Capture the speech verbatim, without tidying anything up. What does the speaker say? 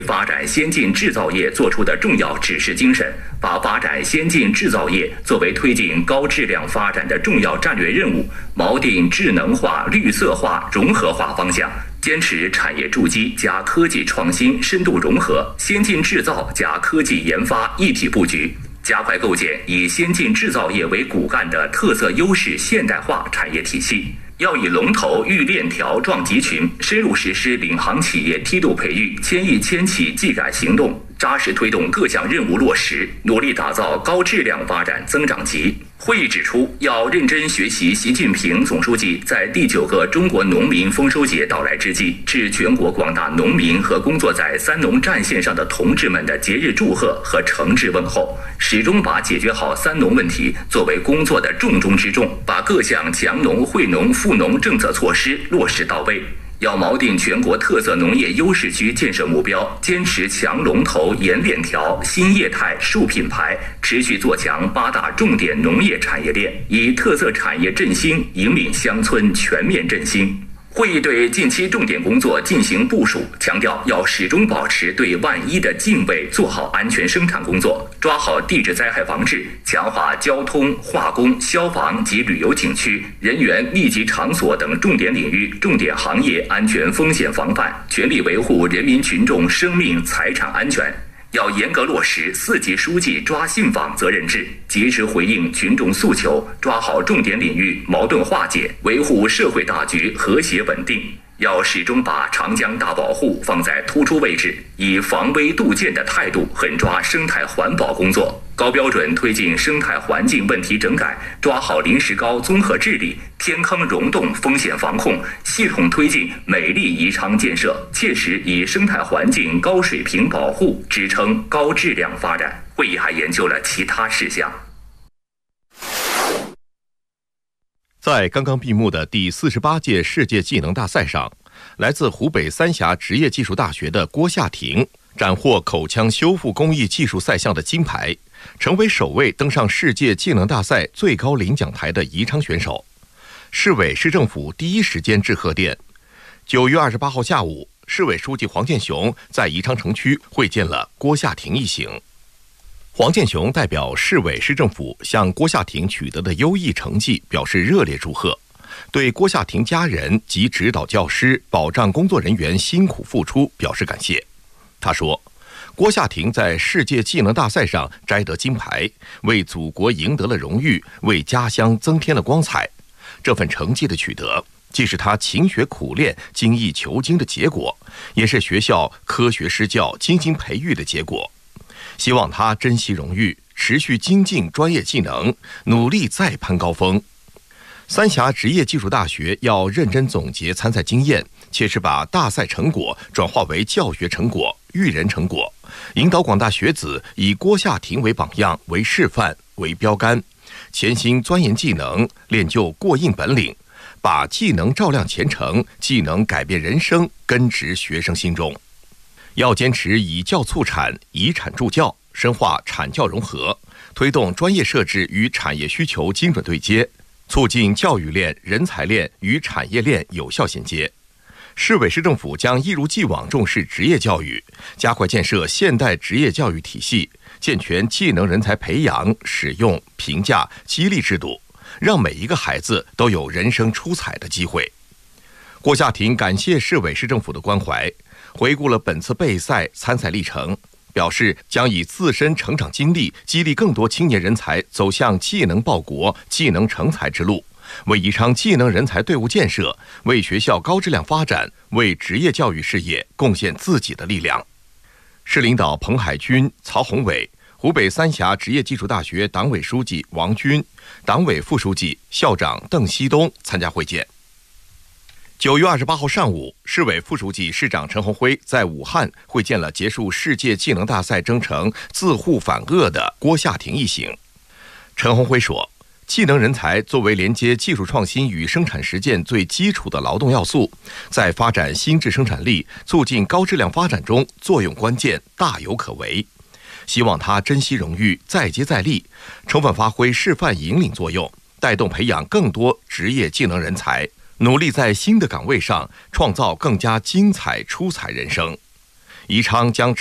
发展先进制造业作出的重要指示精神，把发展先进制造业作为推进高质量发展的重要战略任务，锚定智能化、绿色化、融合化方向，坚持产业筑基加科技创新深度融合、先进制造加科技研发一体布局，加快构建以先进制造业为骨干的特色优势现代化产业体系。要以龙头育链条壮集群，深入实施领航企业梯度培育、千亿千企技改行动，扎实推动各项任务落实，努力打造高质量发展增长极。会议指出，要认真学习习近平总书记在第九个中国农民丰收节到来之际，致全国广大农民和工作在三农战线上的同志们的节日祝贺和诚挚问候，始终把解决好三农问题作为工作的重中之重，把各项强农、惠农、富农政策措施落实到位。要锚定全国特色农业优势区建设目标，坚持强龙头、严链条、新业态、树品牌，持续做强八大重点农业产业链，以特色产业振兴引领乡村全面振兴。会议对近期重点工作进行部署，强调要始终保持对万一的敬畏，做好安全生产工作，抓好地质灾害防治，强化交通、化工、消防及旅游景区、人员密集场所等重点领域、重点行业安全风险防范，全力维护人民群众生命财产安全。要严格落实四级书记抓信访责任制，及时回应群众诉求，抓好重点领域矛盾化解，维护社会大局和谐稳定。要始终把长江大保护放在突出位置，以防微杜渐的态度狠抓生态环保工作，高标准推进生态环境问题整改，抓好临时高综合治理、天坑溶洞风险防控，系统推进美丽宜昌建设，切实以生态环境高水平保护支撑高质量发展。会议还研究了其他事项。 在刚刚闭幕的第四十八届世界技能大赛上，来自湖北三峡职业技术大学的郭夏婷斩获口腔修复工艺技术赛项的金牌，成为首位登上世界技能大赛最高领奖台的宜昌选手。市委市政府第一时间致贺电。九月二十八号下午，市委书记黄健雄在宜昌城区会见了郭夏婷一行。黄健雄代表市委市政府向郭夏婷取得的优异成绩表示热烈祝贺，对郭夏婷家人及指导教师、保障工作人员辛苦付出表示感谢。他说，郭夏婷在世界技能大赛上摘得金牌，为祖国赢得了荣誉，为家乡增添了光彩。这份成绩的取得，既是他勤学苦练、精益求精的结果，也是学校科学施教、精心培育的结果。希望他珍惜荣誉，持续精进专业技能，努力再攀高峰。三峡职业技术大学要认真总结参赛经验，切实把大赛成果转化为教学成果、育人成果，引导广大学子以郭夏婷为榜样、为示范、为标杆，潜心钻研技能，练就过硬本领，把技能照亮前程，技能改变人生根植学生心中。要坚持以教促产、以产助教，深化产教融合，推动专业设置与产业需求精准对接，促进教育链、人才链与产业链有效衔接。市委市政府将一如既往重视职业教育，加快建设现代职业教育体系，健全技能人才培养、使用、评价、激励制度，让每一个孩子都有人生出彩的机会。郭夏婷感谢市委市政府的关怀，回顾了本次备赛参赛历程，表示将以自身成长经历激励更多青年人才走向技能报国、技能成才之路，为宜昌技能人才队伍建设、为学校高质量发展、为职业教育事业贡献自己的力量。市领导彭海军、曹宏伟，湖北三峡职业技术大学党委书记王军、党委副书记、校长邓锡东参加会见。九月二十八号上午，市委副书记、市长陈鸿辉在武汉会见了结束世界技能大赛征程自护反恶的郭夏婷一行。陈鸿辉说，技能人才作为连接技术创新与生产实践最基础的劳动要素，在发展新质生产力、促进高质量发展中作用关键，大有可为。希望他珍惜荣誉，再接再厉，充分发挥示范引领作用，带动培养更多职业技能人才，努力在新的岗位上创造更加精彩出彩人生。 宜昌将